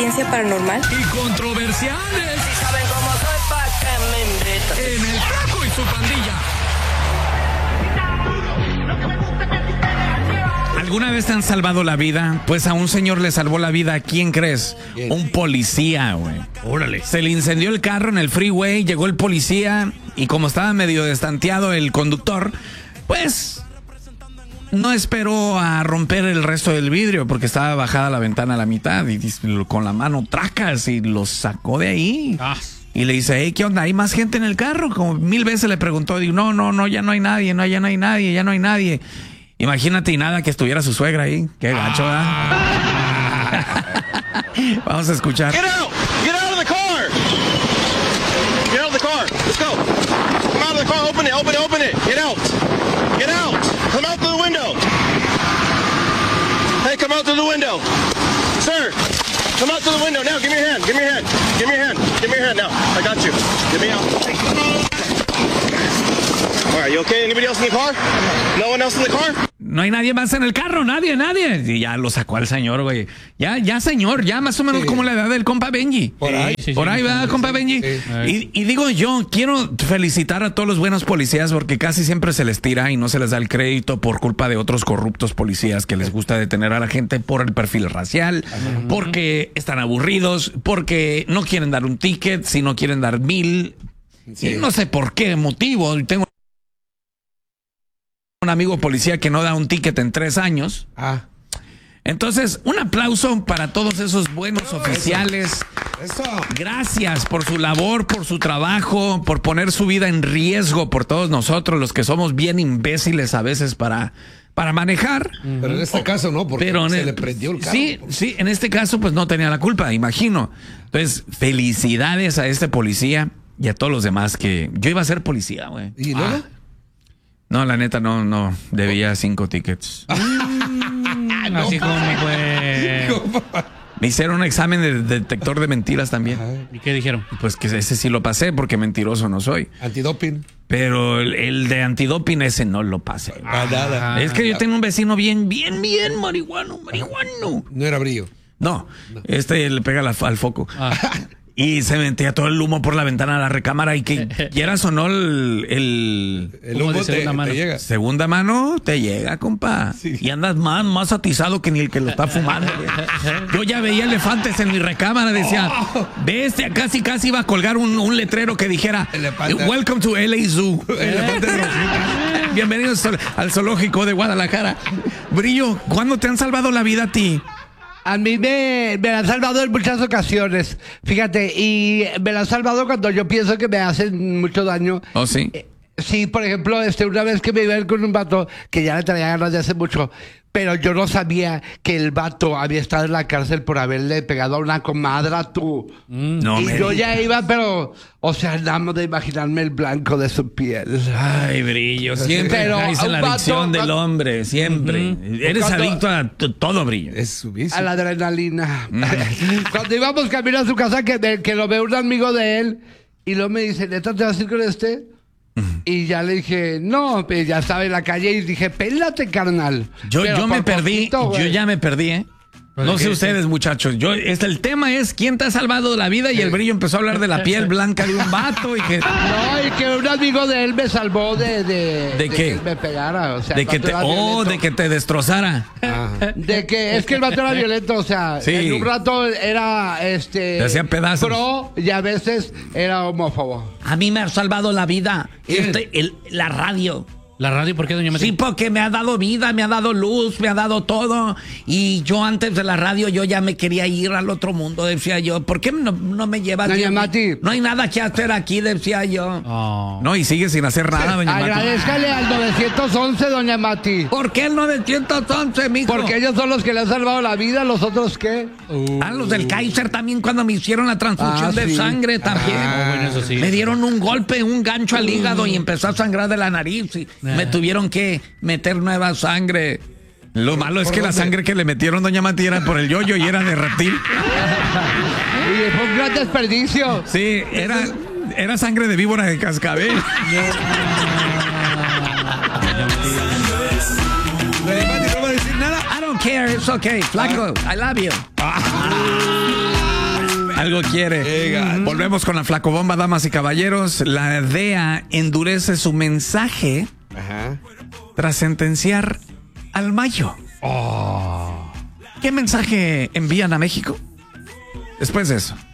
experiencia paranormal y controversiales. Si saben cómo soy, ¿pa' qué me invitan? En el Flaco y su pandilla. ¿Alguna vez te han salvado la vida? Pues a un señor le salvó la vida. ¿A quién crees? Un policía, güey. Órale. Se le incendió el carro en el freeway, llegó el policía y como estaba medio destanteado el conductor, pues no esperó a romper el resto del vidrio porque estaba bajada la ventana a la mitad y con la mano tracas y lo sacó de ahí. Y le dice, hey, ¿qué onda? ¿Hay más gente en el carro? Como 1000 veces le preguntó. Digo, no, ya no hay nadie, ya no hay nadie. Imagínate y nada que estuviera su suegra ahí. Qué gacho, ¿verdad? Vamos a escuchar. Get out! Get out of the car! Get out of the car! Let's go! Come out of the car! Open it! Get out! Get out! Come out through the window! Hey, come out through the window! Sir! Come out through the window now! Give me your hand! Give me your hand now! I got you! Get me out! All right, you okay? Anybody else in the car? No one else in the car? No hay nadie más en el carro, nadie. Y ya lo sacó al señor, güey. Ya, señor, ya más o menos como la edad del compa Benji. Por ahí, ¿verdad, compa Benji? Sí. Y digo yo, quiero felicitar a todos los buenos policías porque casi siempre se les tira y no se les da el crédito por culpa de otros corruptos policías que les gusta detener a la gente por el perfil racial, porque están aburridos, porque no quieren dar un ticket, si no quieren dar 1000. Y no sé por qué motivo. Tengo un amigo policía que no da un ticket en 3 años. Entonces, un aplauso para todos esos buenos oficiales. Eso. Gracias por su labor, por su trabajo, por poner su vida en riesgo por todos nosotros, los que somos bien imbéciles a veces para manejar. Pero en este caso no, porque se le prendió el carro. Sí, en este caso pues no tenía la culpa, imagino. Entonces, felicidades a este policía y a todos los demás que... Yo iba a ser policía, güey. ¿Y luego? No, la neta, no. Debía 5 tickets. Así como fue. Me hicieron un examen de detector de mentiras también. ¿Y qué dijeron? Pues que ese sí lo pasé porque mentiroso no soy. Antidoping. Pero el de antidoping ese no lo pasé. Nada. Es que yo tengo un vecino bien marihuano. No era Brillo. No. Le pega al foco. Y se metía todo el humo por la ventana de la recámara y que quieras o no el humo de segunda mano. te llega. Segunda mano te llega, compa. Sí. Y andas más atizado que ni el que lo está fumando. Yo ya veía elefantes en mi recámara. Decía, bestia, casi iba a colgar un letrero que dijera Elefante. Welcome to LA Zoo. Bienvenidos al zoológico de Guadalajara. Brillo, ¿cuándo te han salvado la vida a ti? A mí me han salvado en muchas ocasiones, fíjate, y me la han salvado cuando yo pienso que me hacen mucho daño. ¿Oh, sí? Sí, por ejemplo, una vez que me iba a ir con un vato que ya le traía ganas de hace mucho, pero yo no sabía que el vato había estado en la cárcel por haberle pegado a una comadra, tú. No, y yo ya iba, pero, o sea, nada más de imaginarme el blanco de su piel. Ay, Brillo, siempre Pero caes en la un adicción vato- del hombre, siempre. Eres Cuando- adicto a todo, Brillo. Es su vicio. A la adrenalina. Cuando íbamos camino a su casa, que lo ve un amigo de él, y luego me dice, ¿neta te vas a ir con este? Y ya le dije, no, pues ya estaba en la calle y dije, pélate, carnal. Yo Pero me por perdí, poquito, yo güey. ya me perdí, ¿eh? No sé ustedes, muchachos. El tema es quién te ha salvado la vida y el Brillo empezó a hablar de la piel blanca de un vato y que... No, y que un amigo de él me salvó de qué? que me pegara, o sea, De el que vato era violento. de que te destrozara. De que es que el vato era violento, o sea, Sí. en un rato era Te hacía pedazos. pro y a veces era homófobo. A mí me ha salvado la vida la radio. ¿La radio por qué, doña Mati? Sí, porque me ha dado vida, me ha dado luz, me ha dado todo. Y yo antes de la radio, yo ya me quería ir al otro mundo, decía yo. ¿Por qué no me llevas? Doña Mati. No hay nada que hacer aquí, decía yo. Oh. No, y sigue sin hacer nada, doña Mati. Agradezcale al 911, doña Mati. ¿Por qué el 911, mijo? Porque ellos son los que le han salvado la vida, ¿los otros qué? Los del Kaiser también cuando me hicieron la transfusión de sí. sangre también. Bueno, eso sí. Me dieron un golpe, un gancho al hígado y empezó a sangrar de la nariz y me tuvieron que meter nueva sangre. Lo malo es que la sangre que le metieron, doña Mati, era por el yoyo y era de reptil. Y fue un gran desperdicio. Sí, era sangre de víbora de cascabel. Doña Mati no va a decir nada. I don't care, it's okay. Flaco, I love you. Algo quiere. Volvemos con la flacobomba, damas y caballeros. La DEA endurece su mensaje tras sentenciar al Mayo. ¿Qué mensaje envían a México? Después de eso.